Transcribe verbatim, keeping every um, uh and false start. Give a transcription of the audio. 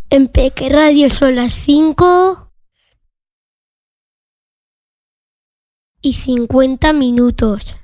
En Peque Radio son las cinco y cincuenta minutos.